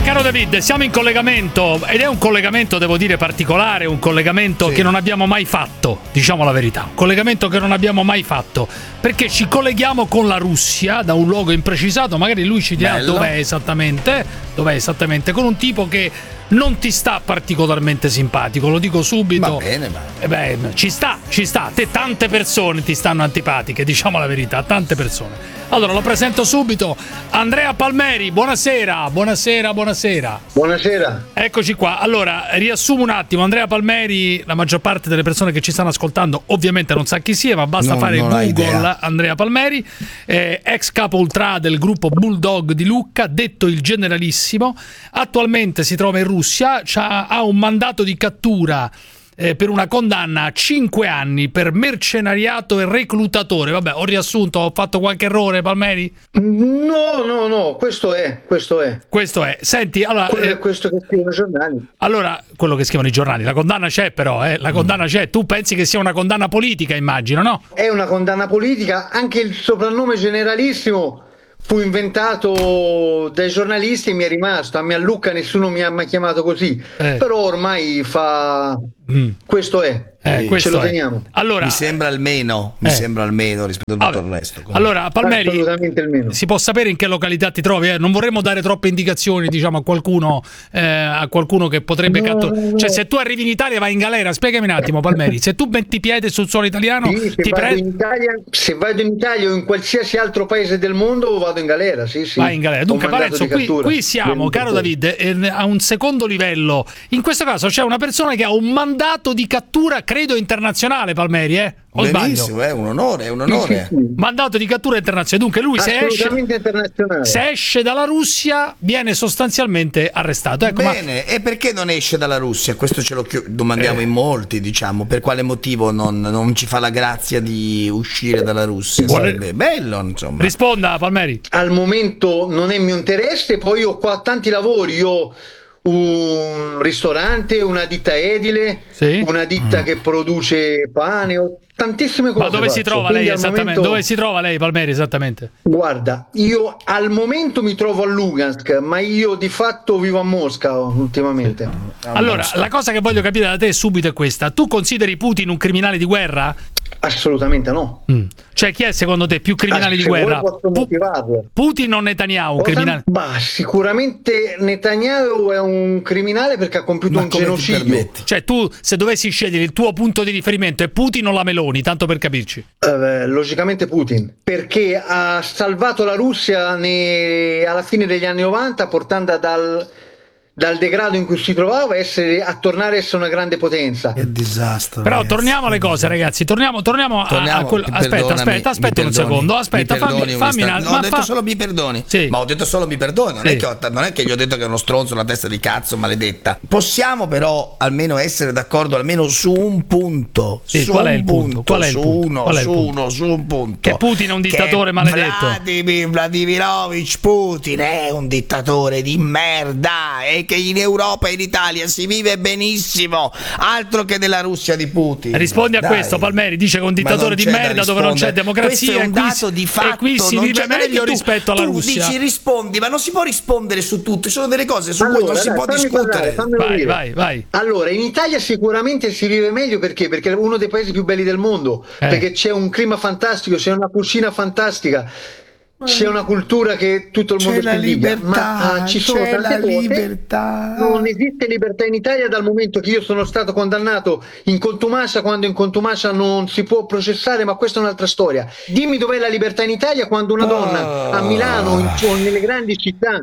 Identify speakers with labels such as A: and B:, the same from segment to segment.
A: caro David, siamo in collegamento ed è un collegamento, devo dire, particolare, un collegamento che non abbiamo mai fatto, diciamo la verità, un collegamento che non abbiamo mai fatto, perché ci colleghiamo con la Russia da un luogo imprecisato, magari lui ci dirà dov'è esattamente, con un tipo che non ti sta particolarmente simpatico, lo dico subito.
B: Va bene, ma
A: ci sta. Te tante persone ti stanno antipatiche, diciamo la verità, tante persone. Allora lo presento subito, Andrea Palmeri, buonasera.
C: Buonasera.
A: Eccoci qua. Allora, riassumo un attimo, Andrea Palmeri, la maggior parte delle persone che ci stanno ascoltando ovviamente non sa chi sia, ma basta fare Google Andrea Palmeri, ex capo ultra del gruppo Bulldog di Lucca, detto il generalissimo, attualmente si trova in Russia, ha un mandato di cattura per una condanna a 5 anni per mercenariato e reclutatore. Vabbè, ho riassunto, ho fatto qualche errore, Palmeri?
C: No, questo è.
A: Senti, allora
C: questo che scrivono i giornali.
A: Allora, quello che scrivono i giornali, la condanna c'è però, la condanna c'è. Tu pensi che sia una condanna politica, immagino, no?
C: È una condanna politica, anche il soprannome generalissimo fu inventato dai giornalisti e mi è rimasto. A me a Lucca nessuno mi ha mai chiamato così, però ormai questo è. Ce lo teniamo.
B: Allora, mi sembra almeno rispetto a tutto il resto.
A: Allora, Palmeri, si può sapere in che località ti trovi? Non vorremmo dare troppe indicazioni, diciamo, a qualcuno che potrebbe catturare. Cioè, se tu arrivi in Italia vai in galera. Spiegami un attimo, Palmeri. Se tu metti piede sul suolo italiano,
C: se vado in Italia o in qualsiasi altro paese del mondo vado in galera. Sì.
A: Vai in galera. Dunque, Parenzo, qui siamo, caro David, a un secondo livello. In questo caso c'è una persona che ha un mandato di cattura, credo internazionale, Palmeri, o
B: benissimo, è un onore.
A: Mandato di cattura internazionale. Dunque lui se esce dalla Russia viene sostanzialmente arrestato. Ecco,
B: bene, e perché non esce dalla Russia? Questo ce lo domandiamo in molti, diciamo. Per quale motivo non ci fa la grazia di uscire dalla Russia? Sarebbe bello, insomma.
A: Risponda, Palmeri.
C: Al momento non è mio interesse, poi ho qua tanti lavori, un ristorante, una ditta edile, una ditta che produce pane, ho tantissime cose.
A: Ma dove si trova lei esattamente? Dove si trova lei, Palmeri, esattamente?
C: Guarda, io al momento mi trovo a Lugansk, ma io di fatto vivo a Mosca ultimamente.
A: Allora, la cosa che voglio capire da te subito è questa: tu consideri Putin un criminale di guerra?
C: Assolutamente no.
A: Cioè, chi è secondo te più criminale di guerra? Putin o Netanyahu? Criminale?
C: Sicuramente Netanyahu è un criminale perché ha compiuto un genocidio.
A: Cioè, tu, se dovessi scegliere il tuo punto di riferimento, è Putin o la Meloni, tanto per capirci?
C: Logicamente Putin, perché ha salvato la Russia alla fine degli anni 90, portando dal degrado in cui si trovava a tornare a essere una grande potenza.
B: Che disastro.
A: Però ragazzi, torniamo alle cose, ragazzi. Torniamo a quello. Aspetta un secondo. Aspetta, fammi
B: ho detto solo mi perdoni.
A: Sì.
B: Ma ho detto solo mi perdoni. Non è che gli ho detto che è uno stronzo, una testa di cazzo maledetta. Possiamo però almeno essere d'accordo almeno su un punto.
A: Qual è il punto?
B: Su un punto.
A: Che Putin è un dittatore maledetto.
B: Vladimirovich Putin è un dittatore di merda. Che in Europa e in Italia si vive benissimo, altro che della Russia di Putin.
A: Rispondi a questo, Palmeri, dice che è un dittatore di merda dove non c'è democrazia.
B: Questo è un dato di fatto,
A: e qui si vive meglio rispetto alla Russia.
B: Tu dici rispondi, ma non si può rispondere su tutto, ci sono delle cose su cui non si può discutere.
A: Vai.
C: Allora, in Italia sicuramente si vive meglio perché è uno dei paesi più belli del mondo, perché c'è un clima fantastico, c'è una cucina fantastica. C'è una cultura che tutto il mondo si invidia, ma ci sono tante cose. Non esiste libertà in Italia dal momento che io sono stato condannato in contumacia, quando in contumacia non si può processare, ma questa è un'altra storia. Dimmi dov'è la libertà in Italia quando una donna a Milano o nelle grandi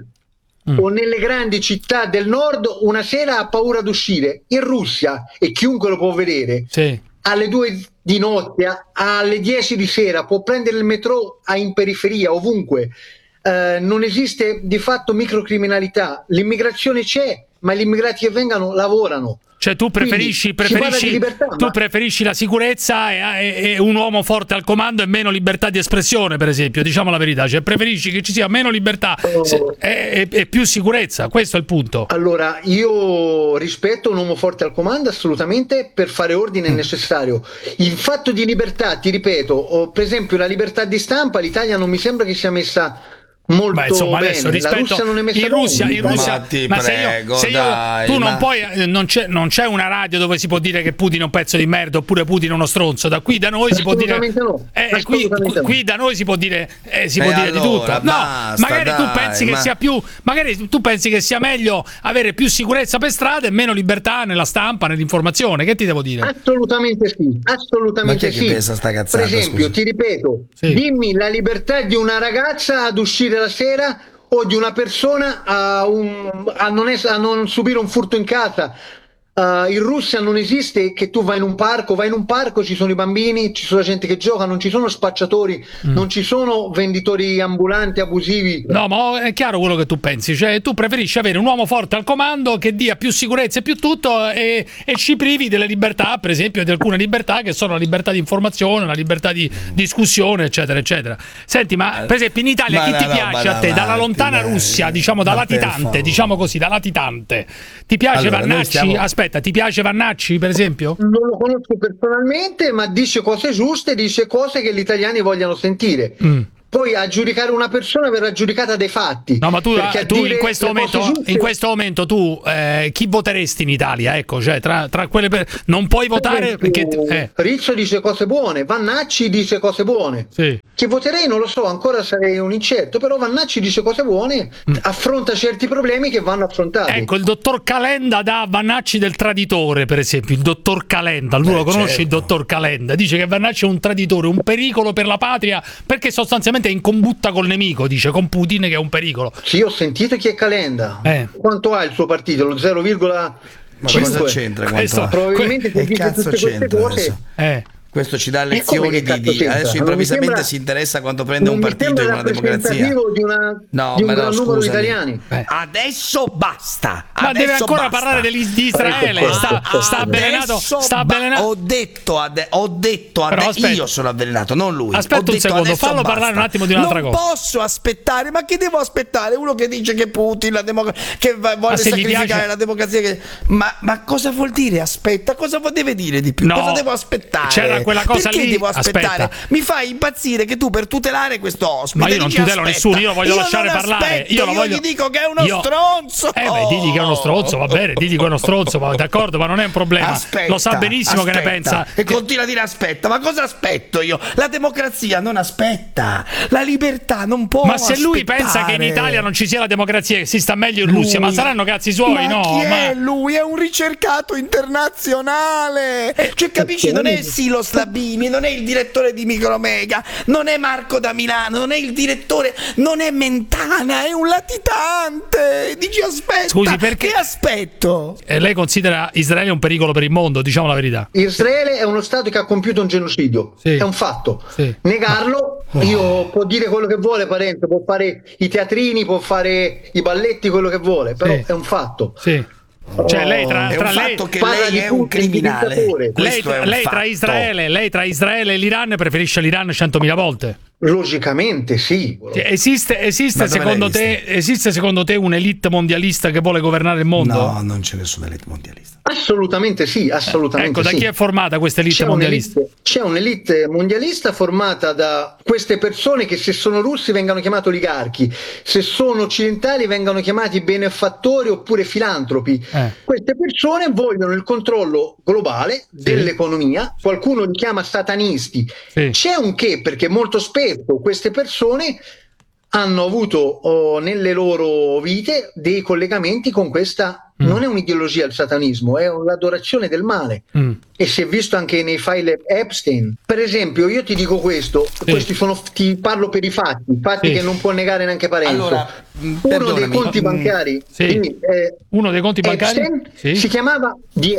C: città del nord una sera ha paura d'uscire. In Russia, e chiunque lo può vedere, alle 2 di notte, alle 10 di sera può prendere il metro in periferia, ovunque. Non esiste di fatto microcriminalità. L'immigrazione c'è, ma gli immigrati che vengano lavorano.
A: Cioè tu preferisci la sicurezza e un uomo forte al comando e meno libertà di espressione, per esempio, diciamo la verità, cioè preferisci che ci sia meno libertà e più sicurezza, questo è il punto.
C: Allora, io rispetto un uomo forte al comando assolutamente, per fare ordine è necessario. Il fatto di libertà, ti ripeto, per esempio la libertà di stampa, l'Italia non mi sembra che sia messa molto
A: insomma,
C: bene.
A: adesso rispetto
C: la Russia non è messa
A: in Russia,
B: ma
A: tu non puoi, non c'è una radio dove si può dire che Putin è un pezzo di merda oppure Putin è uno stronzo. Da qui da noi si può dire qui da noi si può dire di tutto. Magari tu pensi che sia più, magari tu pensi che sia meglio avere più sicurezza per strada e meno libertà nella stampa, nell'informazione. Che ti devo dire?
C: Assolutamente sì, assolutamente sì.
B: Per
C: esempio, ti ripeto, dimmi la libertà di una ragazza ad uscire la sera o di una persona a non subire un furto in casa. In Russia non esiste che tu vai in un parco, ci sono i bambini, ci sono la gente che gioca, non ci sono spacciatori, non ci sono venditori ambulanti abusivi.
A: No, ma è chiaro quello che tu pensi, cioè tu preferisci avere un uomo forte al comando che dia più sicurezza e più tutto e ci privi delle libertà, per esempio di alcune libertà che sono la libertà di informazione, la libertà di discussione, eccetera eccetera. Senti, ma per esempio in Italia chi ti piace a te dalla lontana Russia, diciamo da latitante, diciamo così, da latitante, ti piace Vannacci? Aspetta, ti piace Vannacci per esempio?
C: Non lo conosco personalmente, ma dice cose giuste, dice cose che gli italiani vogliono sentire. Poi a giudicare una persona verrà giudicata dai fatti.
A: No, ma tu in questo momento tu chi voteresti in Italia? Ecco, cioè tra quelle non puoi votare perché
C: Rizzo dice cose buone, Vannacci dice cose buone.
A: Sì.
C: Chi voterei non lo so, ancora sarei un incerto, però Vannacci dice cose buone, affronta certi problemi che vanno affrontati.
A: Ecco, il dottor Calenda dà a Vannacci del traditore, per esempio, il dottor Calenda, lui lo conosce, certo. Il dottor Calenda dice che Vannacci è un traditore, un pericolo per la patria, perché sostanzialmente è in combutta col nemico, dice, con Putin che è un pericolo.
C: Sì, ho sentito chi è Calenda. Quanto ha il suo partito? Lo 0,5?
B: Ma cosa c'entra?
C: Probabilmente se dice tutte queste cose.
B: Questo ci dà lezioni adesso improvvisamente si interessa quando prende un partito in una democrazia.
C: Di un gran numero di italiani.
B: Adesso basta.
A: Ma deve ancora parlare di Israele. Sta avvelenato.
B: Ho detto io sono avvelenato, non lui.
A: Aspetta un secondo, fallo parlare un attimo di un'altra cosa.
B: Non posso aspettare, ma che devo aspettare? Uno che dice che Putin che vuole sacrificare la democrazia. Ma cosa vuol dire? Aspetta, cosa deve dire di più? Cosa devo aspettare?
A: C'era quella cosa
B: perché
A: lì,
B: devo aspettare?
A: Aspetta.
B: Mi fai impazzire che tu per tutelare questo ospite,
A: ma io non tutelo nessuno, io lo voglio lasciare parlare. Io
B: gli dico che è uno stronzo.
A: Digli che è uno stronzo, va bene, digli che è uno stronzo, d'accordo, ma non è un problema. Lo sa benissimo che ne pensa.
B: E continua a dire aspetta, ma cosa aspetto io? La democrazia non aspetta, la libertà non può
A: aspettare. Ma se lui pensa che in Italia non ci sia la democrazia, che si sta meglio in Russia, ma saranno cazzi suoi, no?
B: Chi è lui? È un ricercato internazionale. Cioè, capisci? Non è Silo Slabini, non è il direttore di Micromega, non è Marco da Milano, non è il direttore, non è Mentana, è un latitante. Dici aspetta.
A: Scusi, perché?
B: Che aspetto?
A: Lei considera Israele un pericolo per il mondo, diciamo la verità.
C: Israele è uno stato che ha compiuto un genocidio, è un fatto. Negarlo, può dire quello che vuole, Parente, può fare i teatrini, può fare i balletti, quello che vuole, però è un fatto.
A: Cioè lei tra
B: lei che lei è un criminale.
A: Lei tra Israele e l'Iran preferisce l'Iran 100.000 volte.
C: Logicamente sì.
A: Esiste secondo te un'elite mondialista che vuole governare il mondo?
B: No, non c'è nessuna elite mondialista.
C: Assolutamente sì, assolutamente
A: ecco, da chi è formata questa elite mondialista?
C: C'è un'elite mondialista formata da queste persone che, se sono russi, vengono chiamati oligarchi, se sono occidentali vengono chiamati benefattori oppure filantropi. Queste persone vogliono il controllo globale dell'economia, qualcuno li chiama satanisti. C'è un che, perché molto spesso queste persone hanno avuto nelle loro vite dei collegamenti con questa. Non è un'ideologia il satanismo, è l'adorazione del male. E si è visto anche nei file Epstein. Per esempio, io ti dico questo, questi sono, ti parlo per i fatti che non può negare neanche Parenzo.
B: Allora,
C: uno dei conti bancari,
A: uno dei conti bancari
C: Epstein, si chiamava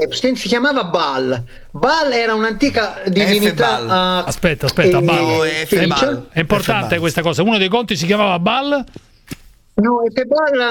C: Baal. Baal era un'antica divinità.
A: Aspetta, Baal. È importante questa cosa. Uno dei conti si chiamava Baal?
C: No, Baal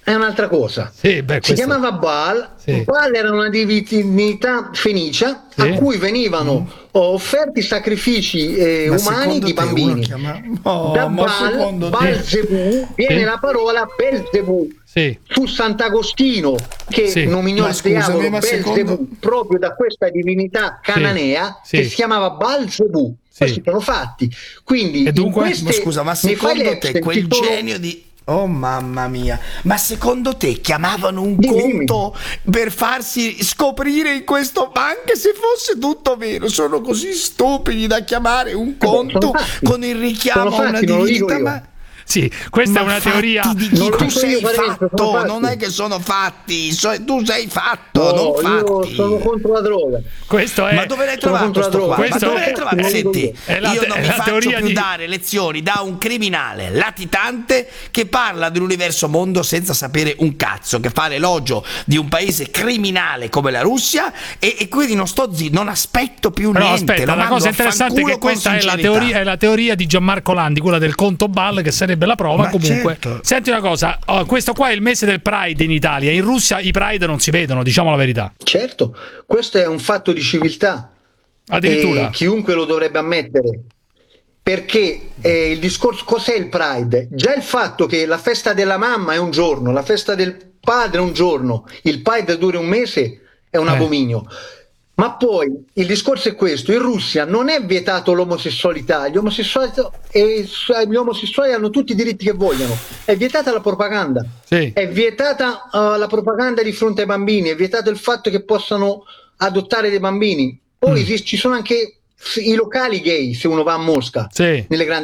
C: è un'altra cosa.
A: Sì, beh,
C: si chiamava Baal.
A: Sì.
C: Baal era una divinità fenicia, sì, a cui venivano offerti sacrifici umani di bambini. Da Baal Zebù viene la parola Belzebù.
A: Sì.
C: Fu Sant'Agostino che nominò il diavolo Belzebù proprio da questa divinità cananea che si chiamava Balzebù. Questi sono fatti. Quindi,
B: e dunque, ma secondo te quel genio di... Oh mamma mia, ma secondo te chiamavano un conto per farsi scoprire in questo, anche se fosse tutto vero, sono così stupidi da chiamare un conto con il richiamo a una divinità? Ma...
A: Sì, questa è una teoria
B: di chi tu sei fatto, non è che sono fatti, tu sei fatto, non fatti.
C: Io sono contro la droga.
A: Questo è...
B: Ma dove l'hai trovato sto qua? Ma dove l'hai trovato? Senti, io non mi faccio più dare lezioni da un criminale latitante che parla dell'universo mondo senza sapere un cazzo, che fa l'elogio di un paese criminale come la Russia e quindi non sto zitto, non aspetto più niente.
A: Aspetta, la cosa interessante è che questa è la teoria di Gianmarco Landi, quella del conto Ball, che sarebbe la prova. Ma comunque, certo. Senti una cosa, questo qua è il mese del Pride in Italia, in Russia i Pride non si vedono, diciamo la verità.
C: Certo, questo è un fatto di civiltà,
A: addirittura
C: chiunque lo dovrebbe ammettere, perché il discorso, cos'è il Pride? Già il fatto che la festa della mamma è un giorno, la festa del padre è un giorno, il Pride dura un mese è un abominio. Ma poi il discorso è questo: in Russia non è vietato l'omosessualità, gli omosessuali hanno tutti i diritti che vogliono, è vietata la propaganda, è vietata la propaganda di fronte ai bambini, è vietato il fatto che possano adottare dei bambini. Poi ci sono anche i locali gay, se uno va a Mosca, nelle grandi